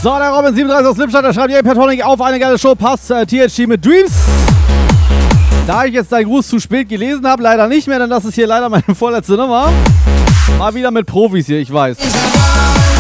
So, der Robin 37 aus Lippstadt, der schreibt, Pertonic auf eine geile Show, passt THG mit Dreams. Da ich jetzt deinen Gruß zu spät gelesen habe, leider nicht mehr, denn das ist hier leider meine vorletzte Nummer. Mal wieder mit Profis hier, ich weiß.